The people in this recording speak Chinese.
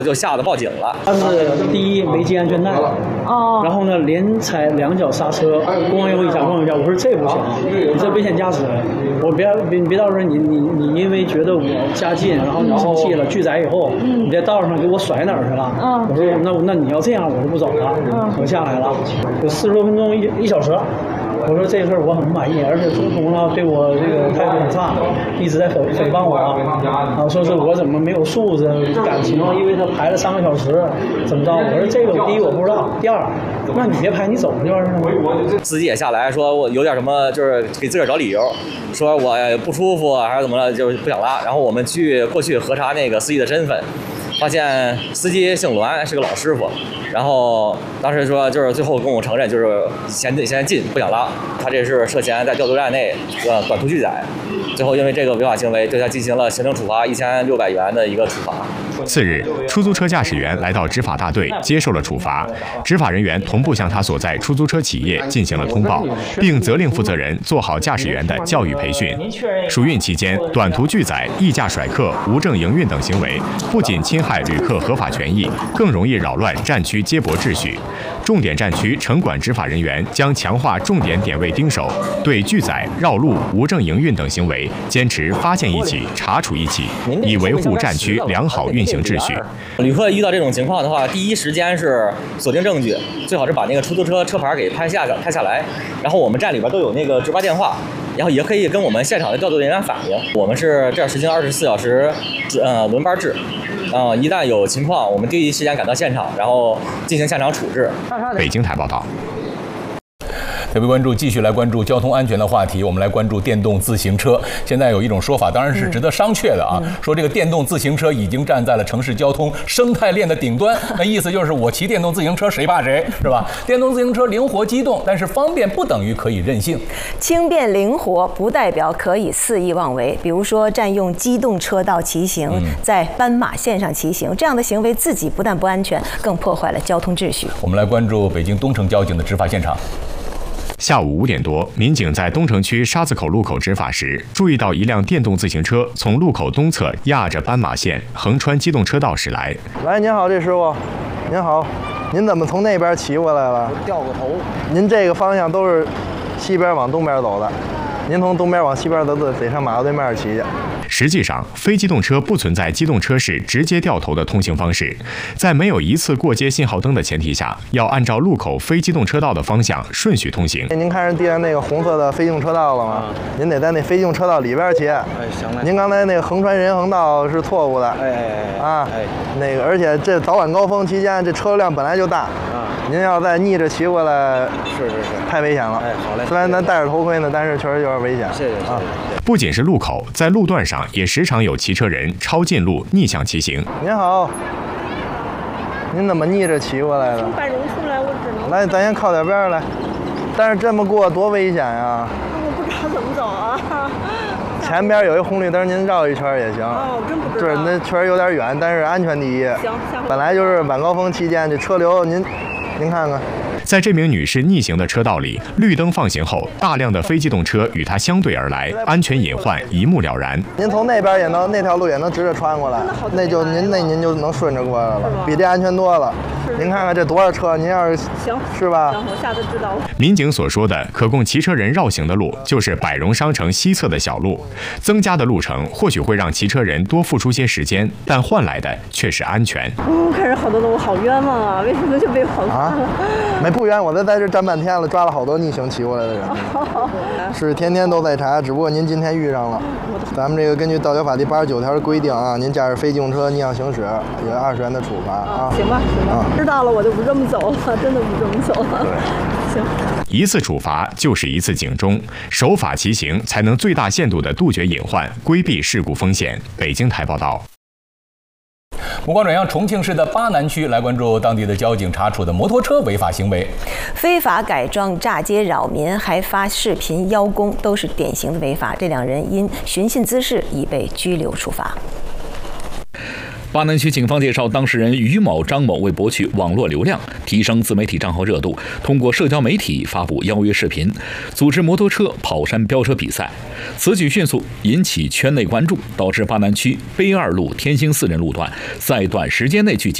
就吓得报警了。 他是第一没系安全带，然后呢连踩2脚刹车，咣悠一下，咣悠一下。我说这不行，你这危险驾驶，我别到时候你因为觉得我加劲，然后你生气了拒载以后，你在道上给我甩哪儿去了？我说那你要这样，我就不走了，我下来了，有40多分钟1小时。我说这事儿我很不满意，而且中途呢对我这个态度很差，一直在诽谤我啊，说是我怎么没有素质、感情，因为他排了3个小时，怎么着？我说这个第一我不知道，第二，那你别排，你走就完事了。 司机也下来说我有点什么，就是给自个儿找理由，说我不舒服还是怎么了，就是不想拉。然后我们过去核查那个司机的身份。发现司机姓栾，是个老师傅，然后当时说就是最后跟我承认就是嫌近不想拉，他这是涉嫌在调度站内短途拒载，最后因为这个违法行为对他进行了行政处罚1600元的一个处罚。 次日，出租车驾驶员来到执法大队接受了处罚，执法人员同步向他所在出租车企业进行了通报，并责令负责人做好驾驶员的教育培训。暑运期间，短途拒载、溢价甩客、无证营运等行为，不仅侵害旅客合法权益，更容易扰乱站区接驳秩序。重点站区城管执法人员将强化重点点位盯守，对拒载、绕路、无证营运等行为坚持发现一起、查处一起，以维护站区良好运行秩序。 旅客遇到这种情况的话，第一时间是锁定证据，最好是把那个出租车车牌给拍下来，然后我们站里边都有那个值班电话，然后也可以跟我们现场的调度人员反映。我们是这儿实行24小时轮班制。一旦有情况，我们第一时间赶到现场，然后进行现场处置。 北京台报道。 特别关注，继续来关注交通安全的话题。我们来关注电动自行车。现在有一种说法，当然是值得商榷的啊，说这个电动自行车已经站在了城市交通生态链的顶端。那意思就是我骑电动自行车谁怕谁，是吧？电动自行车灵活机动，但是方便不等于可以任性。 轻便灵活不代表可以肆意妄为。比如说占用机动车道骑行，在斑马线上骑行，这样的行为自己不但不安全，更破坏了交通秩序。 我们来关注北京东城交警的执法现场。 下午5点多，民警在东城区沙子口路口执法时，注意到一辆电动自行车从路口东侧压着斑马线横穿机动车道驶来。 喂，您好，这师傅，您好，您怎么从那边骑过来了？ 我掉个头。 您这个方向都是西边往东边走的，您从东边往西边走得上马路对面骑去。 实际上，非机动车不存在机动车式直接掉头的通行方式，在没有一次过街信号灯的前提下，要按照路口非机动车道的方向顺序通行。 您看着地上那个红色的非机动车道了吗？您得在那非机动车道里边骑。 行了。 您刚才那个横穿人行道是错误的。那个，而且这早晚高峰期间这车流量本来就大。您要再逆着骑过来， 是， 太危险了。 好嘞。 虽然咱戴着头盔呢，但是确实有点危险。 谢谢。 不仅是路口，在路段上也时常有骑车人超近路逆向骑行。 您好，您怎么逆着骑过来的？ 从半荣出来，我只能来，咱先靠点边来。但是这么过多危险呀！ 我不知道怎么走啊。 前边有一红绿灯，您绕一圈也行。 我真不知道。 对，那确实有点远，但是安全第一。 行， 本来就是晚高峰期间，这车流您看看。 在这名女士逆行的车道里，绿灯放行后，大量的非机动车与她相对而来，安全隐患一目了然。 您从那边也能，那条路也能直着穿过来，您就能顺着过来了，比这安全多了。您看看这多少车，您要是行是吧？ 行，我下次知道了。 民警所说的可供骑车人绕行的路，就是百荣商城西侧的小路。增加的路程或许会让骑车人多付出些时间，但换来的却是安全。 看着好多的，我好冤枉啊！为什么就被跑了？ 没不冤，我在这站半天了，抓了好多逆行骑过来的人。是天天都在查，只不过您今天遇上了。咱们这个根据道交法第89条的规定啊，您驾驶非机动车逆向行驶有20元的处罚啊。 行吧，知道了，我就不这么走了，真的不这么走了。行。 一次处罚就是一次警钟，守法骑行才能最大限度地杜绝隐患，规避事故风险。北京台报道。 目光转向重庆市的巴南区，来关注当地的交警查处的摩托车违法行为。 非法改装、炸街扰民，还发视频邀功，都是典型的违法。这2人因寻衅滋事已被拘留处罚。 巴南区警方介绍，当事人于某、张某为博取网络流量，提升自媒体账号热度，通过社交媒体发布邀约视频，组织摩托车跑山飙车比赛。此举迅速引起圈内关注，导致巴南区碑二路天星4人路段在短时间内聚集